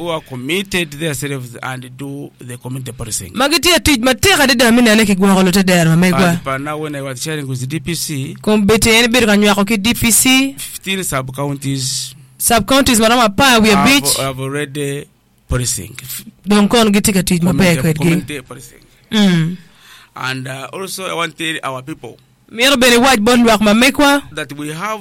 who are committed themselves and do the community policing. Magiti atij mateka de damina ne kigwa lo te der mamegwa. But now when I was sharing with the DPC, Kombete ene bir kanwa ko ki DPC 15 sub-counties marama pa we beach have already policing. Donc on gitika tij mabe ko edgi. Community policing. And also I want to tell our people Mero bene waj bon wak mamekwa that we have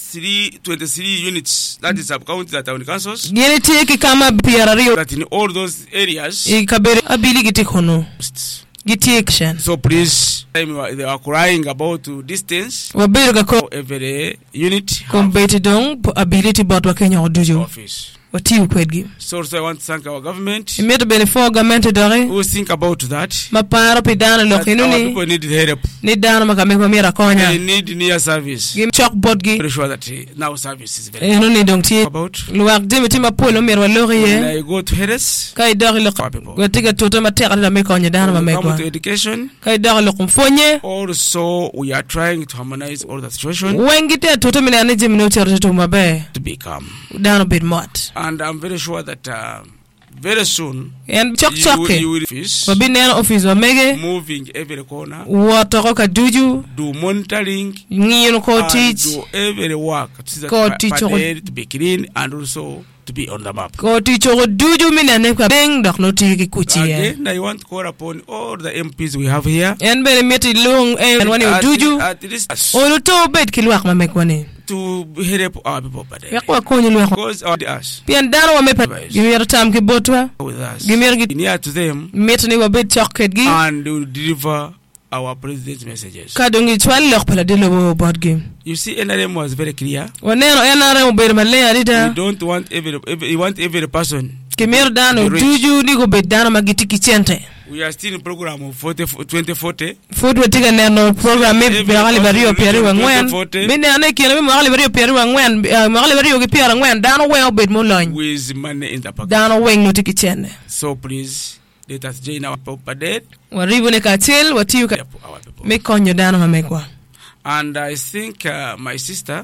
23 units, that is sub-counties that are in councils. Yene teki kama PRRO That in all those areas, ikabere abili gitikono. Gitiction. so please, they are crying about distance. Wabere ko Every unit have kombete dong ability bot wa Kenya odujo. office. Wati ko edgi. So also I want to thank our government Mero bene fo government dore who think about that. maparo pidana lo That our kinuni people need help. ni dano makamekwa mira They konya. need near service. Gim chok bot gi. Very sure that now service is very Enuni dong ti about. luak dimiti mapolo mero When loriye. I go to Harris, Kai dori lo our people. watiga toto mateka da mekonya dano When we mamekwa. come to education, Kai dori lo kumfonye. also we are trying to harmonize all the situation Wengite toto mina ane jimi no chero to mabe. to become. Dano bit mot. And I'm very sure that very soon En chok you choke. will office Wabine office wa mege. moving every corner, Watoko ka duju. do monitoring, Ngiyo ko and teach. do every work so that Ko teach parade to be clean and also to be on the map. Ko teach ko duju mina ne ka beng dok no tiki kuchi. Again, I want to call upon all the MPs we have here. En bene meti lung en wani duju. At least Olu to bet kilwak mamekwani. to help our people better. Yakwa konyi lwak. Because all the us Pian dano wa mepa. Gimir tam ki botwa. with us, Gimir gi near to them, meti ni wa bet choket gi. and will deliver our president's messages. Kadongi chwali lok pala dilo bo board game. You see, NRM was very clear. Waneno enare mo ber malaya We dida. don't want every person. Kimir dano Rich. duju ni go bet dano magiti kichente. We are still in program of 2040. Food we tiga neno program mi magali bario piari wa ngwen. 2040. Mine ane kina mi magali bario piari wa ngwen. Magali bario ki piari ngwen. Dano we obet mo loin. With money in the pocket. Dano we no tiki chende. So please, let us join our people parade. Waribu ne katil watiyu ka. Help our people. Mi konyo dano mamekwa. And I think my sister,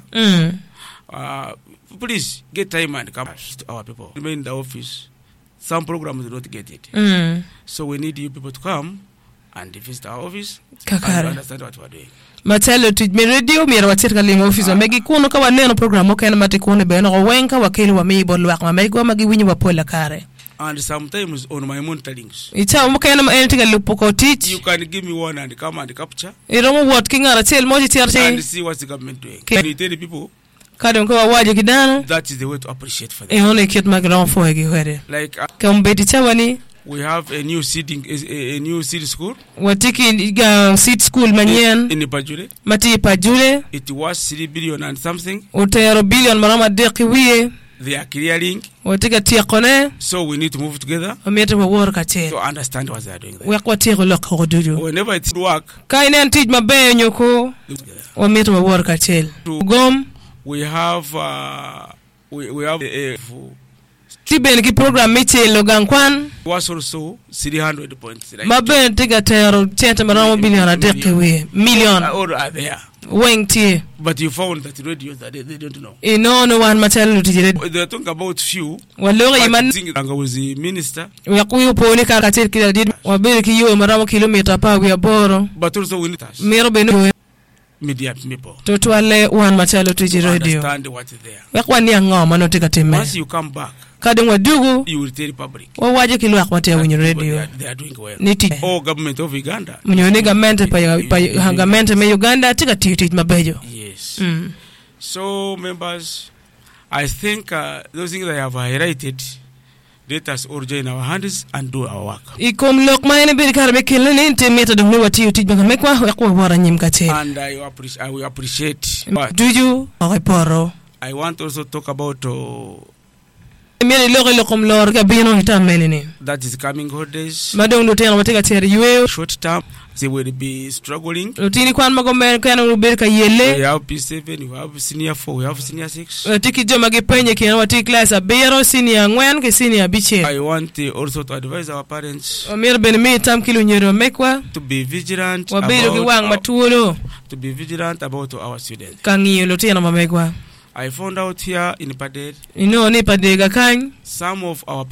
please get time and come to our people. Remain in the office. Some programs do not get it. So we need you people to come and visit our office and Kakare. understand what we are doing. Matelo tu mi radio mi rawatir ka limo office megi kuno ka waneno program o kana mate kuno be no wenka wakili wa mi bol wak megi wa magi winyi wa pola kare. And sometimes on my monitorings, Ita mo kana ma entiga lupo ko teach. you can give me one and come and capture Iromo what kinga ratel moji and tiarte. see what the government doing. Okay. Can you tell the people Kadon ko waje kidano. that is the way to appreciate for them. E hone kit magran fo egi hwede. Like Kam beti chawani we have a new seed school watiki seed school manyen in Pajure. mati pajule It was 3 billion and something. utero billion marama deki wiye They are clearing. watika tiakone So we need to move together amete wa wor ka che to understand what they are doing there. wakwa tiro lok ko duju Whenever it's work, kainen tij mabe nyoko amete wa wor ka che gom we have we have tiben ki program meche logankwan was also 300 points. Right? mabe tiga tero chente marama billion deki wiye million All are there. weng tie But you found that radios that they don't know. ino wan matelo tijire They're talking about few. waloro iman I was the minister, yakuyo poni ka katil kila did wabere ki yo marama kilomita pa wi aboro but also we need us, mero beno media people, to twale wan matelo to tiji radio understand what is there. yakwani angoma no tika time Once you come back, kadin wadugu you will tell the public waje kilo akwate winyo they radio are doing well. niti All government of Uganda. mnyone gamente pa hangamente me Uganda tika titi mabejo Yes. So members, I think those things I have highlighted, let us all join our hands and do our work. ikom lok mayene bir karbe kelene inte meta dum wati uti banga mekwa yakwa wara nyim kate And I will appreciate. But duju poro I want also to talk about mere lokom lor ga bino hitamelini that is coming holidays. madong do tena watika tere yuwe Short term, they will be struggling. utini kwan magombe kana rubir ka We yele have P7, we have senior 4, we have senior 6. tiki joma ge penye ki wati class abero senior ngwen ke senior biche I want also to advise our parents omir ben mi tam kilo nyero mekwa to be vigilant wabiro ki wang matuolo about our students. kangiyo lo tena mamekwa I found out here in Padel, ino ni padega kan some of our